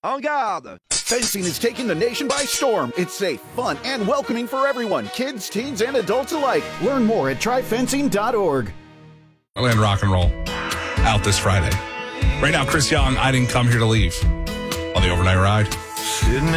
En garde! Fencing is taking the nation by storm. It's safe, fun, and welcoming for everyone, kids, teens, and adults alike. Learn more at tryfencing.org. And rock and roll out this Friday. Right now, Chris Young, I Didn't Come Here to Leave on the Overnight Ride.